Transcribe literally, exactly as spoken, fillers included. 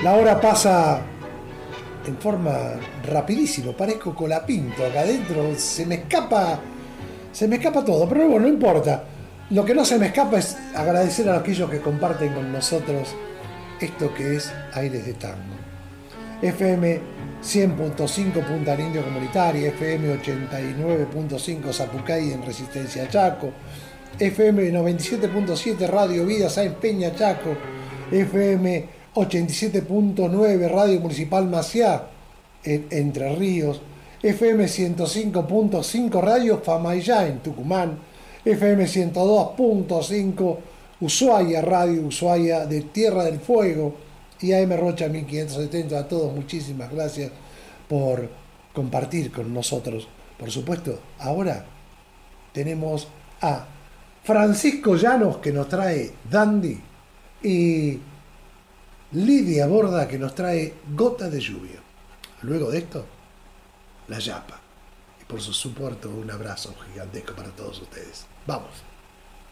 La hora pasa en forma rapidísima, parezco Colapinto acá adentro, se me escapa, se me escapa todo, pero bueno, no importa. Lo que no se me escapa es agradecer a aquellos que comparten con nosotros esto que es Aires de Tango. F M cien punto cinco Punta Indio Comunitaria, F M ochenta y nueve punto cinco Zapucay en Resistencia Chaco, F M noventa y siete punto siete Radio Vida Sáenz Peña Chaco, F M ochenta y siete punto nueve Radio Municipal Maciá en Entre Ríos, F M ciento cinco punto cinco Radio Famayá en Tucumán, F M ciento dos punto cinco Ushuaia, Radio Ushuaia de Tierra del Fuego, y A M Rocha mil quinientos setenta. A todos muchísimas gracias por compartir con nosotros. Por supuesto, ahora tenemos a Francisco Llanos, que nos trae Dandy, y Lidia Borda, que nos trae Gota de Lluvia. Luego de esto, La Yapa. Y por su soporte, un abrazo gigantesco para todos ustedes. Vamos.